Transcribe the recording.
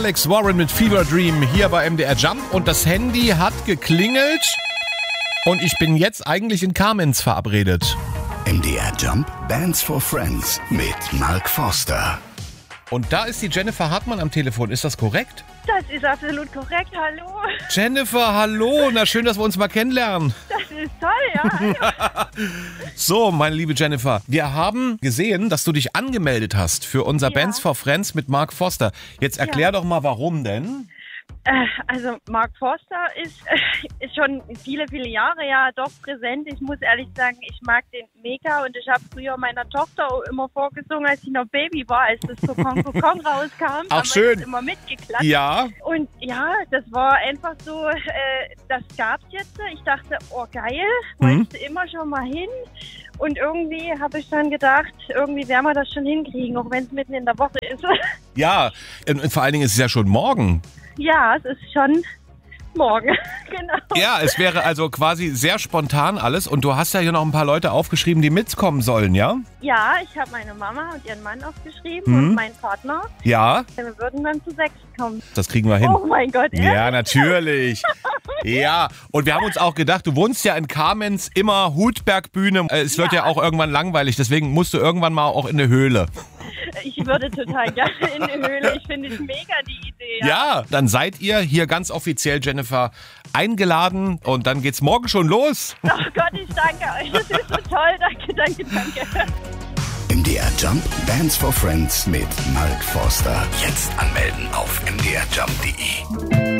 Alex Warren mit Fever Dream hier bei MDR Jump und das Handy hat geklingelt und ich bin jetzt eigentlich in Kamenz verabredet. MDR Jump Bands for Friends mit Mark Forster. Und da ist die Jennifer Hartmann am Telefon, ist das korrekt? Das ist absolut korrekt, hallo. Jennifer, hallo, na schön, dass wir uns mal kennenlernen. Das ist toll, ja. So, meine liebe Jennifer, wir haben gesehen, dass du dich angemeldet hast für unser Bands for Friends mit Mark Forster. Jetzt erklär doch mal, warum denn? Also Mark Forster ist schon viele, viele Jahre ja doch präsent. Ich muss ehrlich sagen, ich mag den mega und ich habe früher meiner Tochter auch immer vorgesungen, als sie noch Baby war, als das so Kong rauskam. Ach schön. Immer mitgeklatscht. Ja. Und ja, das war einfach so, das gab's jetzt. Ich dachte, oh geil, wolltest du immer schon mal hin. Und irgendwie habe ich dann gedacht, irgendwie werden wir das schon hinkriegen, auch wenn es mitten in der Woche ist. Ja, und vor allen Dingen ist es ja schon morgen. Ja, es ist schon morgen, genau. Ja, es wäre also quasi sehr spontan alles und du hast ja hier noch ein paar Leute aufgeschrieben, die mitkommen sollen, ja? Ja, ich habe meine Mama und ihren Mann aufgeschrieben und meinen Partner. Ja? Wir würden dann zu 6 kommen. Das kriegen wir hin. Oh mein Gott, ehrlich? Ja, natürlich. Ja, und wir haben uns auch gedacht, du wohnst ja in Kamenz, immer Hutbergbühne. Es wird ja auch irgendwann langweilig, deswegen musst du irgendwann mal auch in eine Höhle. Ich würde total gerne in die Höhle. Ich finde es mega, die Idee. Ja, dann seid ihr hier ganz offiziell, Jennifer, eingeladen und dann geht's morgen schon los. Oh Gott, ich danke euch. Das ist so toll. Danke. MDR Jump Bands for Friends mit Mark Forster. Jetzt anmelden auf mdrjump.de.